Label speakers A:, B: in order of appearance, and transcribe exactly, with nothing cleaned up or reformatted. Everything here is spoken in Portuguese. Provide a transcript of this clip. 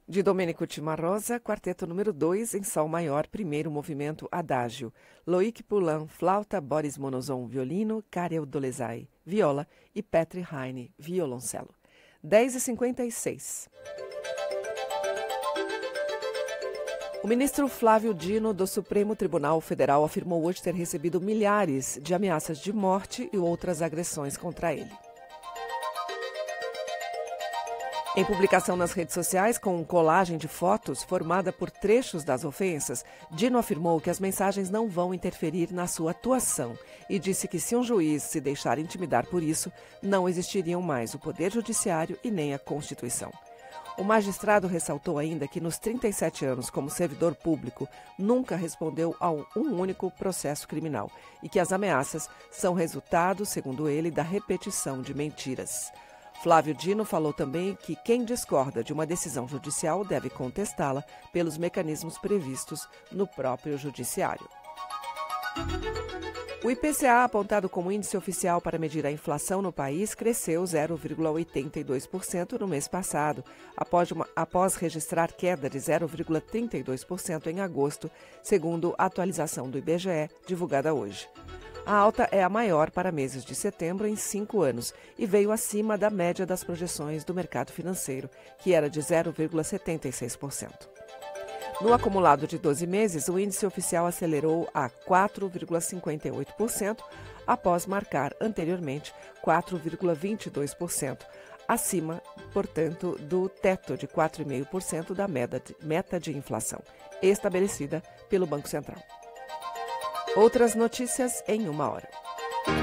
A: De Domenico Cimarosa, quarteto número dois em sol maior, primeiro movimento Adágio. Loïc Poulain, flauta, Boris Monozon, violino, Karel Dolezai, viola e Petri Heine, violoncelo. dez e cinquenta e seis. O ministro Flávio Dino, do Supremo Tribunal Federal, afirmou hoje ter recebido milhares de ameaças de morte e outras agressões contra ele. Em publicação nas redes sociais, com colagem de fotos formada por trechos das ofensas, Dino afirmou que as mensagens não vão interferir na sua atuação e disse que se um juiz se deixar intimidar por isso, não existiriam mais o Poder Judiciário e nem a Constituição. O magistrado ressaltou ainda que nos trinta e sete anos como servidor público, nunca respondeu a um único processo criminal e que as ameaças são resultado, segundo ele, da repetição de mentiras. Flávio Dino falou também que quem discorda de uma decisão judicial deve contestá-la pelos mecanismos previstos no próprio judiciário. O I P C A, apontado como índice oficial para medir a inflação no país, cresceu zero vírgula oitenta e dois por cento no mês passado, após, uma, após registrar queda de zero vírgula trinta e dois por cento em agosto, segundo a atualização do I B G E divulgada hoje. A alta é a maior para meses de setembro em cinco anos e veio acima da média das projeções do mercado financeiro, que era de zero vírgula setenta e seis por cento. No acumulado de doze meses, o índice oficial acelerou a quatro vírgula cinquenta e oito por cento, após marcar anteriormente quatro vírgula vinte e dois por cento, acima, portanto, do teto de quatro vírgula cinco por cento da meta de inflação, estabelecida pelo Banco Central. Outras notícias em uma hora.